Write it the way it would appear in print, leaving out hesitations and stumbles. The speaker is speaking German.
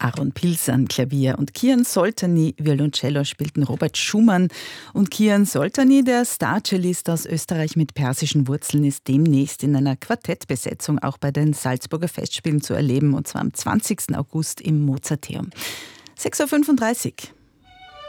Aaron Pils an Klavier und Kian Soltani Violoncello spielten Robert Schumann. Und Kian Soltani, der Star-Cellist aus Österreich mit persischen Wurzeln, ist demnächst in einer Quartettbesetzung auch bei den Salzburger Festspielen zu erleben, und zwar am 20. August im Mozarteum. 6.35 Uhr.